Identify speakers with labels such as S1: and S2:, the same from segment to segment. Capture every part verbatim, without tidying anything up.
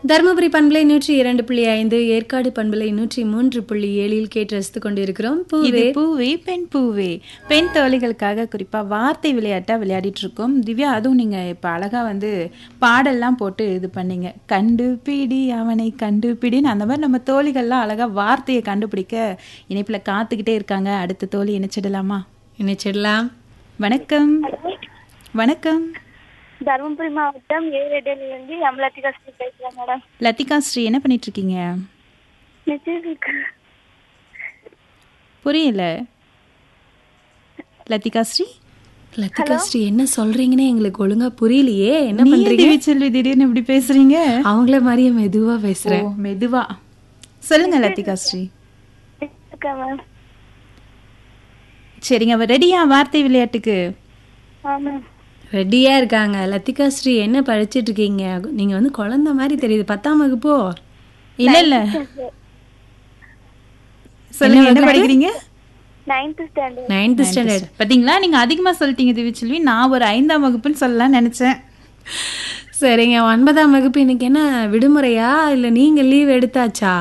S1: தருமபுரி பண்பலை நூற்றி இரண்டு புள்ளி ஐந்து, ஏற்காடு பண்பலை நூற்றி மூன்று புள்ளி ஏழில் கேட்டு ரசித்து கொண்டிருக்கிறோம்.
S2: இது பூவே பெண் பூவே. பெண் தோழிகளுக்காக குறிப்பாக வார்த்தை விளையாட்டாக விளையாடிட்டு இருக்கோம். திவ்யா, அதுவும் நீங்கள் இப்போ அழகாக வந்து பாடல்லாம் போட்டு இது பண்ணீங்க. கண்டுபிடி அவனை கண்டுபிடின்னு அந்த மாதிரி நம்ம தோழிகள்லாம் அழகாக வார்த்தையை கண்டுபிடிக்க இணைப்பில் காத்துக்கிட்டே இருக்காங்க. அடுத்த தோழி இணைச்சிடலாமா?
S1: இணைச்சிடலாம்.
S2: வணக்கம். வணக்கம்.
S3: தருமபுரி மாவட்டம் ஏரேடியிலிருந்து எம் லத்திகா ஸ்ரீ பேசுறேன் மேடம்.
S2: லத்திகா ஸ்ரீ, என்ன பண்ணிட்டு இருக்கீங்க? புரியல. லத்திகா ஸ்ரீ
S1: லத்திகா ஸ்ரீ என்ன சொல்றீங்கன்னு எங்களுக்கு ஒழுங்கா புரியலையே. என்ன பண்றீங்க?
S2: செல்வி திடீர்னு இப்படி பேசுறீங்க?
S1: அவங்கள மாதிரியே மெதுவா பேசுறேன்.
S2: மெதுவா சொல்லுங்க லத்திகா ஸ்ரீ. சரிங்க, அவ ரெடியா வார்த்தை விளையாட்டுக்கு?
S1: ரெடியா இருக்காங்க. லத்திகா ஸ்ரீ என்ன படிச்சிட்டு இருக்கீங்க? நீங்க வந்து குழந்தை மாதிரி தெரியுது. பத்தாம் வகுப்போ?
S2: இல்ல இல்ல, சொல்லுங்க என்ன படிக்கிறீங்க?
S1: Ninth standard.
S2: பாத்தீங்களா, நீங்க அதிகமா சொல்லிட்டீங்க திவ்யச்செல்வி. நான் ஒரு ஐந்தாம் வகுப்புன்னு சொல்லலாம் நினைச்சேன்.
S1: சரிங்க, ஒன்பதாம் வகுப்பு. இன்னைக்கு என்ன விடுமுறையா இல்ல நீங்க லீவ் எடுத்தாச்சா?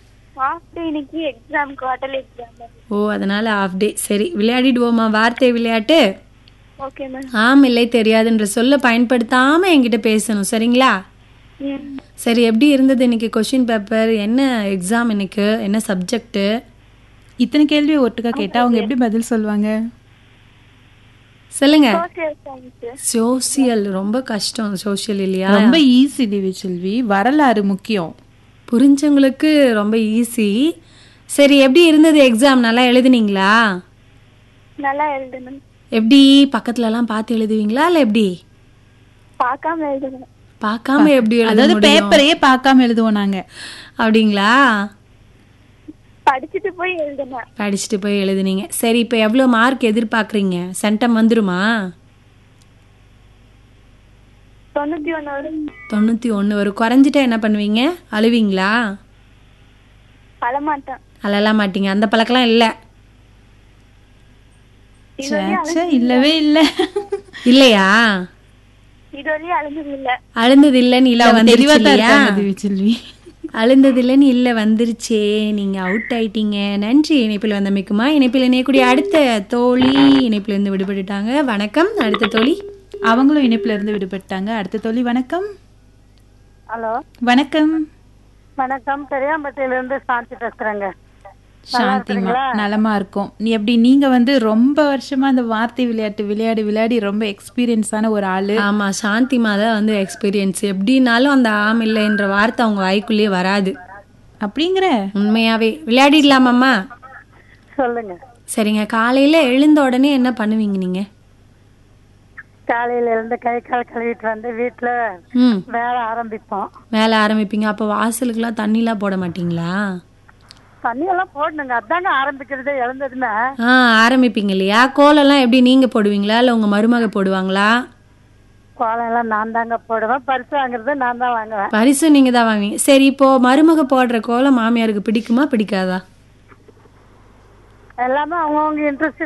S1: ஓ, அதனால ஆஃப் டே. சரி, விளையாடிடுவோமா வார்த்தை விளையாட்டு? ஆம் இல்லை தெரியாதுன்ற சொல்ல பயன்படுத்தாம என்கிட்ட பேசணும், சரிங்களா? சரி, எப்படி இருந்தது இன்னைக்கு கொஸ்டின் பேப்பர்? என்ன எக்ஸாம் இன்னைக்கு? என்ன சப்ஜெக்ட்?
S2: இத்தனை கேள்வி ஒட்டுக்கா கேட்டா அவங்க எப்படி பதில் சொல்லுவாங்க?
S1: சொல்லுங்க. சோசியல். ரொம்ப கஷ்டம் சோசியல் இல்லையா?
S2: ரொம்ப ஈஸி திவ்யச்செல்வி. வரலாறு முக்கியம்.
S1: புரிஞ்சவங்களுக்கு ரொம்ப ஈஸி. சரி, எப்படி இருந்தது எக்ஸாம்? நல்லா எழுதுனீங்களா?
S3: நல்லா எழுதுனேன்.
S1: எப்படி பக்கத்துல எல்லாம் பார்த்து எழுதுவீங்களா இல்ல எப்படி?
S3: பார்க்காம எழுதுவேன்.
S1: பார்க்காம எப்படி எழுத
S2: அதாவது
S1: முடியும்?
S2: பேப்பரையே பார்க்காம எழுதுவோம் நாங்க.
S1: அப்படிங்களா?
S3: படிச்சிட்டு போய் எழுதுனேன்.
S1: படிச்சுட்டு போய் எழுதுனீங்க. சரி, இப்போ எவ்வளவு மார்க் எதிர்பார்க்கறீங்க? சென்டம் வந்துருமா?
S3: தொண்ணூத்தி ஒண்ணு வரும்.
S1: தொண்ணூத்தி ஒண்ணு வரும். குறைஞ்சிட்டா என்ன பண்ணுவீங்க? அழுவீங்களா?
S3: அழமாட்டேன்.
S1: அழலாம் மாட்டீங்க. அந்த பழக்கலாம் இல்ல?
S2: இல்லவே இல்ல.
S1: இல்லையா?
S3: இதுவரையும் அழுந்தது இல்ல.
S1: அழுந்தது இல்லன்னு இல்ல வந்துருச்சியா?
S2: திவ்யச்செல்வி
S1: அழுந்தது இல்லன்னு இல்ல வந்துருச்சே. நீங்க அவுட் ஆயிட்டீங்க. நன்றி இணைப்பில் வந்தமைக்குமா. இணைப்பில் இணையக்கூடிய அடுத்த தோழி இணைப்புல இருந்து விடுபட்டுட்டாங்க. வணக்கம். அடுத்த தோழி.
S2: அவங்களும் இணைப்புல இருந்து விடுபட்டாங்க. அடுத்த தோழி வணக்கம்.
S3: ஹலோ
S2: வணக்கம்.
S3: வணக்கம். பெரியாம்பட்டியில இருந்து சாந்தி பேசுறேங்க.
S2: சாந்திமா, நலமா இருக்கும். நீ எப்படி? நீங்க வந்து ரொம்ப வருஷமா அந்த வார்த்தை விளையாட்டு விளையாடி விளையாடி ரொம்ப எக்ஸ்பீரியன்ஸான ஒரு ஆளு.
S1: ஆமா, சாந்திமா தான் வந்து எக்ஸ்பீரியன்ஸ். எப்படின்னாலும் அந்த ஆம் இல்லை என்ற வார்த்தை அவங்க வாய்க்குள்ளேயே வராது.
S2: அப்படிங்கிற
S1: உண்மையாவே விளையாடிடலாமாம்மா?
S3: சொல்லுங்க.
S1: சரிங்க, காலையில எழுந்த உடனே என்ன பண்ணுவீங்க நீங்க?
S3: காலையில இருந்து கை கால் கழுவிட்டு வந்து வீட்டுல வேலை ஆரம்பிப்போம்.
S1: வேலை ஆரம்பிப்பீங்க. அப்ப வாசலுக்கு எல்லாம் தண்ணி எல்லாம் போட மாட்டீங்களா?
S3: தண்ணி எல்லாம் போடணுங்க. அதாங்க ஆரம்பிக்கிறதே எழுந்ததுமே.
S1: ஆஹ் ஆரம்பிப்பீங்க இல்லையா? கோலம் எல்லாம் எப்படி நீங்க போடுவீங்களா இல்ல உங்க மருமக போடுவாங்களா?
S3: கோலம் எல்லாம் நான் தாங்க போடுவேன். பரிசு வாங்குறது நான் தான் வாங்குவேன்.
S1: பரிசு நீங்க தான் வாங்குவீங்க. சரி, இப்போ மருமக போடுற கோலம் மாமியாருக்கு பிடிக்குமா பிடிக்காதா?
S3: எல்லாமே அவங்கவுங்க இன்ட்ரெஸ்ட்